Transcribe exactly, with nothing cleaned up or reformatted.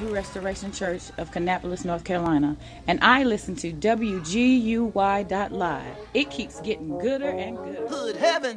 True Restoration Church of Kannapolis, North Carolina, and I listen to W G U Y dot live. It keeps getting gooder and gooder. Hood heaven.